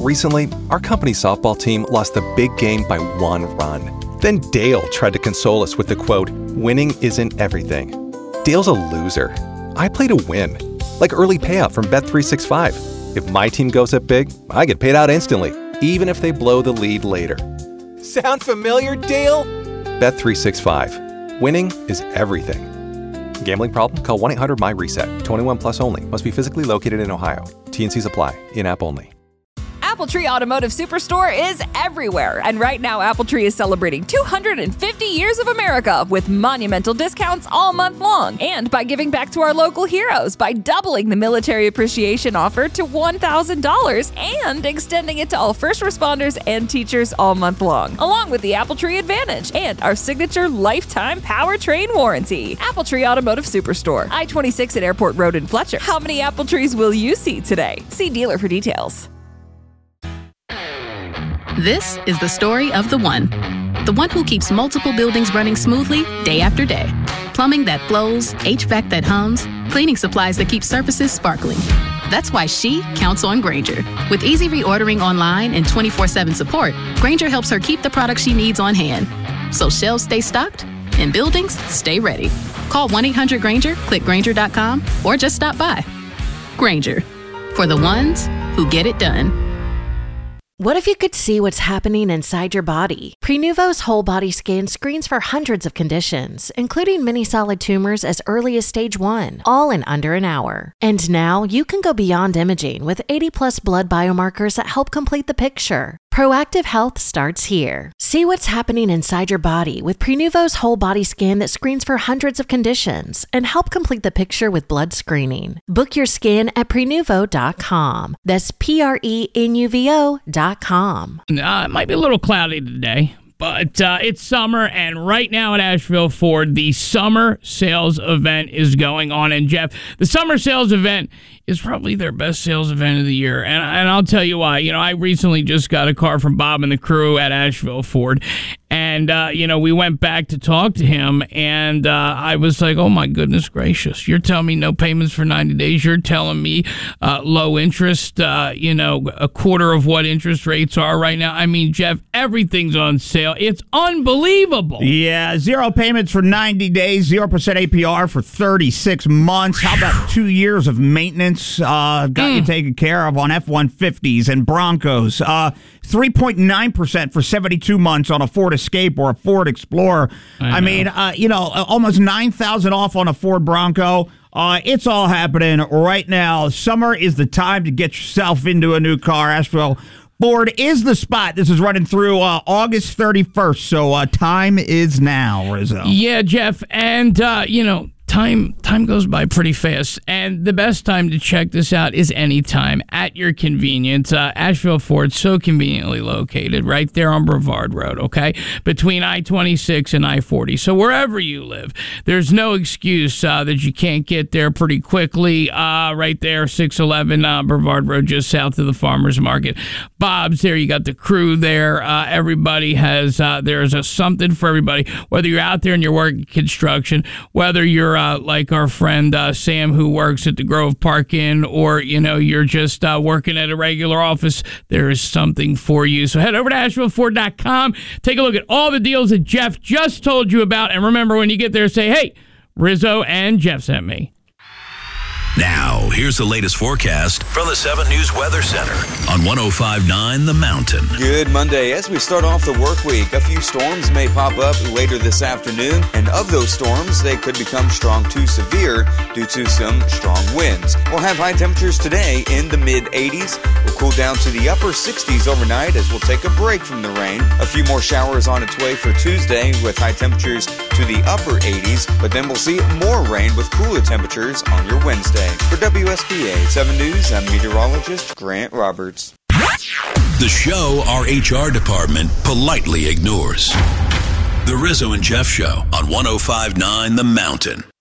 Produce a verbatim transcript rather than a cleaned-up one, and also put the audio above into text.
Recently, our company softball team lost the big game by one run. Then Dale tried to console us with the quote, "Winning isn't everything." Dale's a loser. I play to win. Like early payout from Bet three sixty-five. If my team goes up big, I get paid out instantly, even if they blow the lead later. Sound familiar, Dale? Bet three sixty-five. Winning is everything. Gambling problem? Call one eight hundred M Y reset. twenty-one plus only. Must be physically located in Ohio. T N Cs apply. In-app only. Appletree Automotive Superstore is everywhere, and right now Appletree is celebrating two hundred fifty years of America with monumental discounts all month long, and by giving back to our local heroes by doubling the military appreciation offer to one thousand dollars and extending it to all first responders and teachers all month long, along with the Appletree Advantage and our signature lifetime powertrain warranty. Appletree Automotive Superstore, I twenty-six at Airport Road in Fletcher. How many Appletrees will you see today? See dealer for details. This is the story of the one. The one who keeps multiple buildings running smoothly day after day. Plumbing that flows, H V A C that hums, cleaning supplies that keep surfaces sparkling. That's why she counts on Grainger. With easy reordering online and twenty-four seven support, Grainger helps her keep the products she needs on hand. So shelves stay stocked and buildings stay ready. Call one eight hundred Grainger, click Grainger dot com, or just stop by. Grainger, for the ones who get it done. What if you could see what's happening inside your body? Prenuvo's whole body scan screens for hundreds of conditions, including many solid tumors as early as stage one, all in under an hour. And now you can go beyond imaging with eighty plus blood biomarkers that help complete the picture. Proactive health starts here. See what's happening inside your body with Prenuvo's whole body scan that screens for hundreds of conditions and help complete the picture with blood screening. Book your scan at prenuvo dot com. That's P R E N U V O dot com. Uh, it might be a little cloudy today, but uh, it's summer, and right now at Asheville Ford, the summer sales event is going on. And Jeff, the summer sales event is probably their best sales event of the year, and, and I'll tell you why. You know, I recently just got a car from Bob and the crew at Asheville Ford, and, uh, you know, we went back to talk to him, and uh, I was like, oh, my goodness gracious. You're telling me no payments for ninety days. You're telling me uh, low interest, uh, you know, a quarter of what interest rates are right now. I mean, Jeff, everything's on sale. It's unbelievable. Yeah, zero payments for ninety days, zero percent A P R for thirty-six months. How about two years of maintenance? Uh, got mm. you taken care of on F one fifties and Broncos. Uh, three point nine percent for seventy-two months on a Ford Escape or a Ford Explorer. I, I mean, uh, you know, almost nine thousand off on a Ford Bronco. Uh, it's all happening right now. Summer is the time to get yourself into a new car. Asheville Ford is the spot. This is running through uh, August thirty-first, so uh, time is now, Rizzo. Yeah, Jeff, and, uh, you know, Time time goes by pretty fast, and the best time to check this out is anytime at your convenience. Uh, Asheville Ford, so conveniently located right there on Brevard Road, okay, between I twenty-six and I forty. So wherever you live, there's no excuse uh, that you can't get there pretty quickly. Uh, right there, six eleven uh, Brevard Road, just south of the Farmers Market. Bob's there. You got the crew there. Uh, everybody has, uh, there's a something for everybody, whether you're out there and you're working construction, whether you're Uh, like our friend uh, Sam, who works at the Grove Park Inn, or, you know, you're just uh, working at a regular office, there is something for you. So head over to asheville ford dot com, take a look at all the deals that Jeff just told you about, and remember, when you get there, say, hey, Rizzo and Jeff sent me. Now, here's the latest forecast from the seven News Weather Center on one oh five point nine The Mountain. Good Monday. As we start off the work week, a few storms may pop up later this afternoon, and of those storms, they could become strong to severe due to some strong winds. We'll have high temperatures today in the mid eighties. We'll cool down to the upper sixties overnight as we'll take a break from the rain. A few more showers on its way for Tuesday with high temperatures to the upper eighties, but then we'll see more rain with cooler temperatures on your Wednesday. For W S B A seven News, I'm meteorologist Grant Roberts. The show our H R department politely ignores. The Rizzo and Jeff Show on one oh five point nine The Mountain.